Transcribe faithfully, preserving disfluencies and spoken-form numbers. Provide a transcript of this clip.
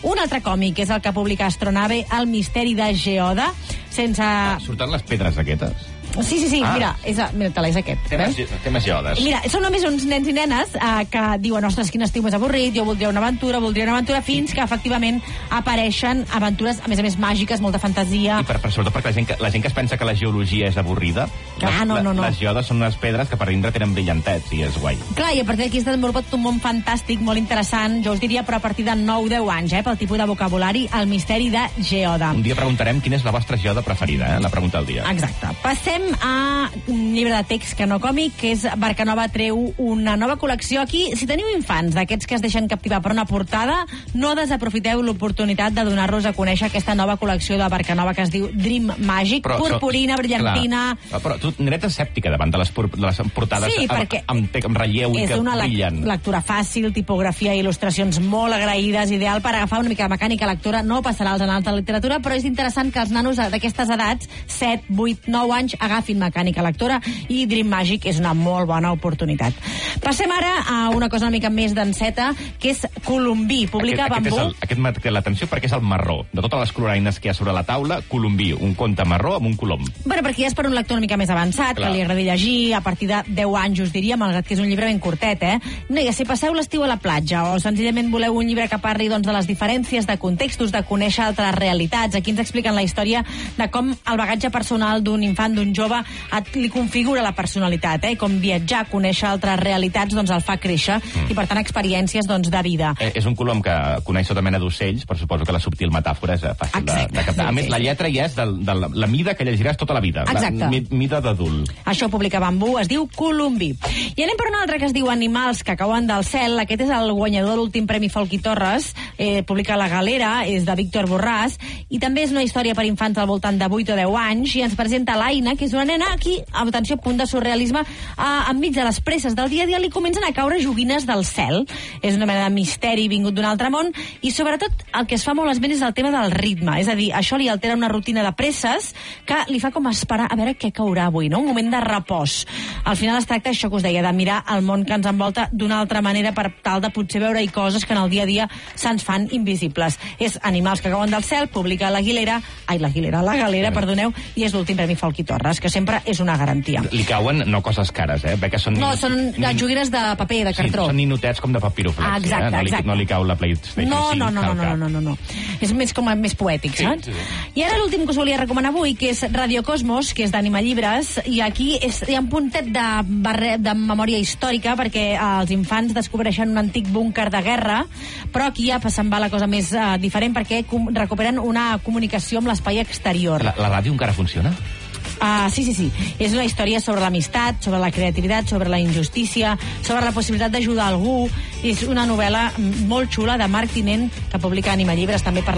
Un altre còmic és el que publica Astronave, El misteri de Geoda, sense... Ah, surten les pedres aquestes. Sí, sí, sí, ah. mira, és, mira, te és aquest. Temes, temes geodes. Mira, són només uns nens i nenes eh, que diuen, ostres, quin estiu més avorrit, jo voldria una aventura, voldria una aventura, fins que efectivament apareixen aventures, a més a més, màgiques, molta fantasia. I per, per sobretot perquè la gent, que, la gent que es pensa que la geologia és avorrida, Clar, les, no, no, no. les geodes són unes pedres que per dintre tenen brillantets i és guai. Clar, i a partir d'aquí es desenvolupat un món fantàstic, molt interessant, jo us diria, però a partir de nou deu anys, eh, pel tipus de vocabulari, El misteri de Geoda. Un dia preguntarem quina és la vostra geoda preferida, eh? La pregunta del dia. Exacte. Passem a un llibre de text que no còmic, que és Barcanova treu una nova col·lecció. Aquí, si teniu infants d'aquests que es deixen captivar per una portada, no desaprofiteu l'oportunitat de donar-los a conèixer aquesta nova col·lecció de Barcanova que es diu Dream Magic, però, purpurina, brillantina... Clar. Però tu n'eres escèptica davant de les, por de les portades sí, amb, amb, amb relleu i que una brillen. És una lectura fàcil, tipografia i il·lustracions molt agraïdes, ideal per agafar una mica de mecànica lectora. No passarà als anals de la literatura, però és interessant que els nanos d'aquestes edats, set, vuit, nou anys, agafin mecànica lectora i Dream Magic és una molt bona oportunitat. Passem ara a una cosa una mica més d'enceta, que és Colombí. Publica aquest, Bambú. Aquest, aquest m'ha cridat l'atenció perquè és el marró. De totes les coloraines que hi ha sobre la taula, Colombí, un conte marró amb un colom. Bueno, perquè ja és per un lector una mica més avançat, Clar. que li agradi llegir, a partir de deu anys, us diria, malgrat que és un llibre ben curtet, eh? No, ja si passeu l'estiu a la platja o senzillament voleu un llibre que parli doncs, de les diferències de contextos, de conèixer altres realitats. Aquí ens expliquen la història de com el bagatge personal d'un infant, d'un jove, et, li configura la personalitat, eh? Com viatjar, conèixer altres realitats, doncs el fa créixer, mm. i per tant experiències doncs, de vida. Eh, és un colom que coneix tota mena d'ocells, però suposo que la subtil metàfora és fàcil Exacte. de, de captar. A més, la lletra ja és de, de la, la mida que llegiràs tota la vida. Exacte. La mida d'adult. Això publica Bambú, es diu Colombí. I anem per un altre que es diu Animals que cauen del cel. Aquest és el guanyador de l'últim Premi Folk i Torres. Eh, publica La Galera, és de Víctor Borràs, i també és una història per infants al voltant de vuit o deu anys, i ens presenta l'Aina, que és una nena aquí, atenció, punt de surrealisme, eh, enmig de les presses del dia a dia li comencen a caure joguines del cel. És una mena de misteri vingut d'un altre món, i sobretot el que es fa molt esment és el tema del ritme, és a dir, això li altera una rutina de presses que li fa com esperar a veure què caurà avui, no? Un moment de repòs. Al final es tracta, això que us deia, de mirar el món que ens envolta d'una altra manera per tal de potser veure-hi coses que en el dia a dia se'ns fan invisibles. És Animals que cauen del cel, publica la Guilera, ai, la Guilera, la Galera, perdoneu, i és l'últim Premi Folk i Torres, que sempre és una garantia. Li cauen no coses cares, eh? Que són no, són nin... joguines de paper, de cartró. Sí, són ninotets com de papiroflex. Ah, exacte, eh? no, li, exacte. no li cau la PlayStation no, cinc no, no, no, no, no, no, no. És més com a, més poètic, sí, saps? Sí. I ara l'últim que us volia recomanar avui, que és Radio Cosmos, que és d'Anima Llibres, i aquí és, hi ha un puntet de, barre, de memòria històrica, perquè els infants descobreixen un antic búnquer de guerra, però aquí ja se'n va la cosa més uh, diferent, perquè com, recuperen una comunicació amb l'espai exterior. La, la ràdio encara funciona? Uh, sí, sí, sí. És una història sobre l'amistat, sobre la creativitat, sobre la injustícia, sobre la possibilitat d'ajudar algú. És una novel·la molt xula de Marc Tinent, que publica Anima Llibres, també per